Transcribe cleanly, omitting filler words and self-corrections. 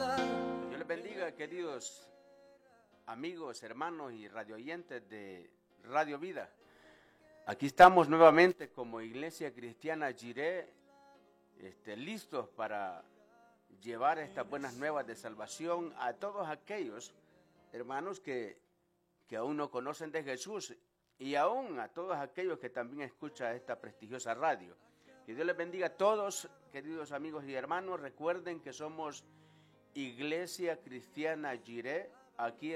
Dios les bendiga, queridos amigos, hermanos y radioyentes de Radio Vida. Aquí estamos nuevamente como Iglesia Cristiana Jireh, listos para llevar estas buenas nuevas de salvación a todos aquellos hermanos que aún no conocen de Jesús y aún a todos aquellos que también escuchan esta prestigiosa radio. Que Dios les bendiga a todos, queridos amigos y hermanos. Recuerden que somos Iglesia Cristiana Jireh, aquí